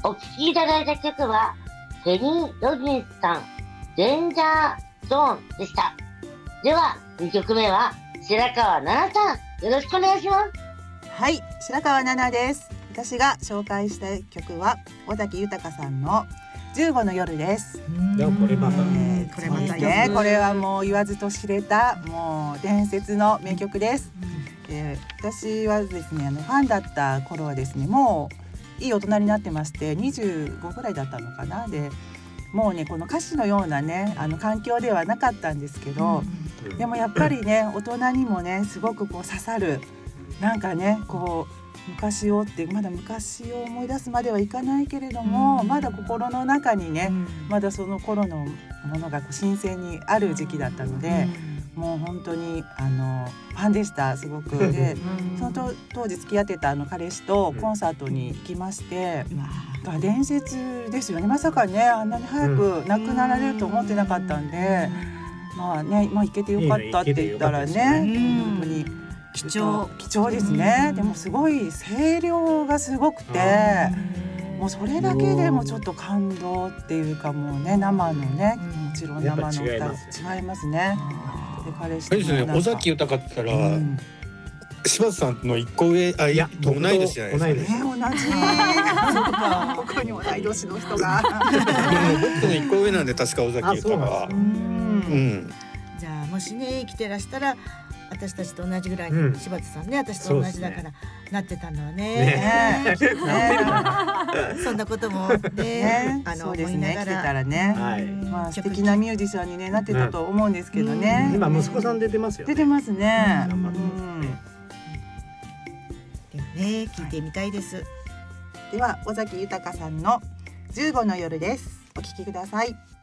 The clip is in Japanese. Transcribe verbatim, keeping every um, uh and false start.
お聴きいただいた曲はケニー・ロギンスさん、デンジャーゾーンでした。ではにきょくめは白川奈々さん、よろしくお願いします。 はい、白川奈々です。私が紹介したい曲は尾崎豊さんのじゅうごの夜です。 いやこれまた、 えー、これまたね、これはもう言わずと知れたもう伝説の名曲です。えー、私はですね、あのファンだった頃はですね、もういい大人になってまして、にじゅうごぐらいだったのかな。でもうね、この歌詞のようなね、あの環境ではなかったんですけど、うん、でもやっぱりね、大人にもね、すごくこう刺さる、なんかね、こう昔をってまだ昔を思い出すまではいかないけれども、うん、まだ心の中にね、うん、まだその頃のものがこう新鮮にある時期だったので、うん、もう本当にあのファンでした。すごくで、うん、その当時付き合ってたあの彼氏とコンサートに行きまして、うん、伝説ですよね。まさかね、あんなに早く亡くなられると思ってなかったんで、うん、まあね、まあ行けてよかったって言ったらね、本当に貴重貴重ですね。でもすごい声量がすごくて、もうそれだけでもちょっと感動っていうか、もうね、生のね、もちろん生の歌違いますね。違いますね。で彼氏とですね、尾崎豊って言ったら、うん、柴田さんの一個上、あ、いや同い年じゃないですか。 ね、同じ。そうか、ここに同い年の人が。 僕の一個上なんで、確か尾崎豊は。うん。 じゃあもしね、生きてらしたら。私たちと同じぐらいに、うん、柴田さんね、私と同じだから、ね、なってたんだわね。ねねそんなこともね、ねあのそうですね、来てたらね、はい、まあ素敵なミュージシャンに、ね、なってたと思うんですけどね。 うん、今息子さん出てますよね。 出てますね。 うん、うん、でもね、聞いてみたいです。はい、 では尾崎豊さんのじゅうごの夜です。お聞きください。